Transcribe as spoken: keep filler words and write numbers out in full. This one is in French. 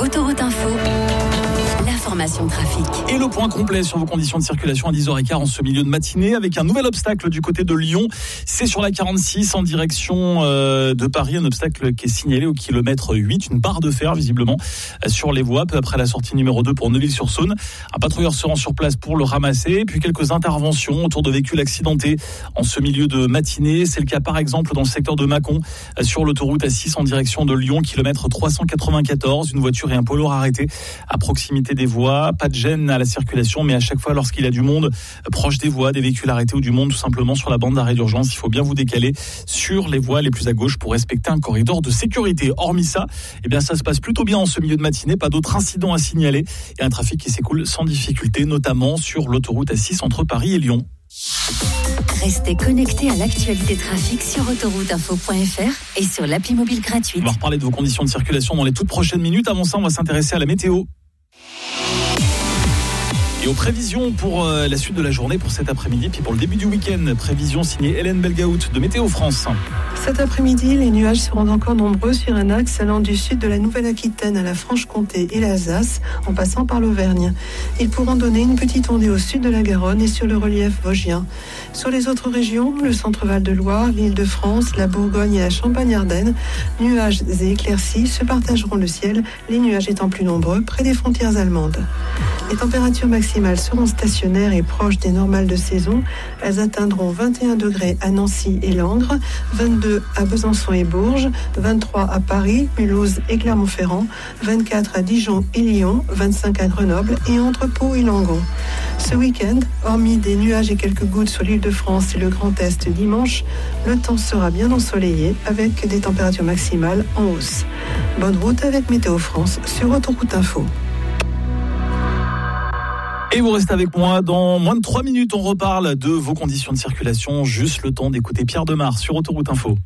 Autoroute Info, l'information trafic. Et le point complet sur vos conditions de circulation à dix heures quinze en ce milieu de matinée avec un nouvel obstacle du côté de Lyon. C'est sur la quarante-six en direction euh, de Paris, un obstacle qui est signalé au kilomètre huit, une barre de fer visiblement euh, sur les voies, peu après la sortie numéro deux pour Neuville-sur-Saône. Un patrouilleur se rend sur place pour le ramasser, puis quelques interventions autour de véhicules accidentés en ce milieu de matinée. C'est le cas par exemple dans le secteur de Mâcon, euh, sur l'autoroute A six en direction de Lyon, kilomètre trois cent quatre-vingt-quatorze. Une voiture et un poids lourd arrêtés à proximité des voies. Pas de gêne à la circulation, mais à chaque fois lorsqu'il y a du monde proche des voies, des véhicules arrêtés ou du monde tout simplement sur la bande d'arrêt d'urgence, il faut bien vous décaler sur les voies les plus à gauche pour respecter un corridor de sécurité. Hormis ça, eh bien ça se passe plutôt bien en ce milieu de matinée, pas d'autres incidents à signaler et un trafic qui s'écoule sans difficulté, notamment sur l'autoroute A six entre Paris et Lyon. Restez connectés à l'actualité trafic sur autoroute info point f r et sur l'appli mobile gratuite. On va reparler de vos conditions de circulation dans les toutes prochaines minutes. Avant ça, on va s'intéresser à la météo. Et aux prévisions pour euh, la suite de la journée, pour cet après-midi, puis pour le début du week-end. Prévision signée Hélène Belgaout de Météo France. Cet après-midi, les nuages seront encore nombreux sur un axe allant du sud de la Nouvelle-Aquitaine à la Franche-Comté et l'Alsace, en passant par l'Auvergne. Ils pourront donner une petite ondée au sud de la Garonne et sur le relief vosgien. Sur les autres régions, le centre-Val de Loire, l'Île-de-France, la Bourgogne et la Champagne-Ardenne, nuages et éclaircies se partageront le ciel, les nuages étant plus nombreux près des frontières allemandes. Les températures maximales seront stationnaires et proches des normales de saison. Elles atteindront vingt et un degrés à Nancy et Langres, vingt-deux à Besançon et Bourges, vingt-trois à Paris, Mulhouse et Clermont-Ferrand, vingt-quatre à Dijon et Lyon, vingt-cinq à Grenoble et entre Pau et Langon. Ce week-end, hormis des nuages et quelques gouttes sur l'Île-de-France et le Grand Est dimanche, le temps sera bien ensoleillé avec des températures maximales en hausse. Bonne route avec Météo France sur Autoroute Info. Et vous restez avec moi, dans moins de trois minutes, on reparle de vos conditions de circulation, juste le temps d'écouter Pierre Demar sur Autoroute Info.